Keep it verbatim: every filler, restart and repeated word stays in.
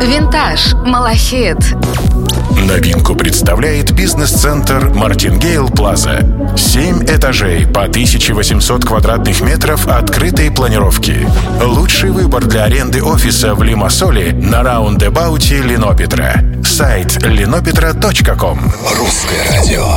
Винтаж, малахит. Новинку представляет бизнес-центр Мартингейл Плаза. Семь этажей по тысяча восемьсот квадратных метров открытой планировки. Лучший выбор для аренды офиса в Лимассоле на раундэбауте Линопетра. Сайт линопетра точка ком. Русское радио.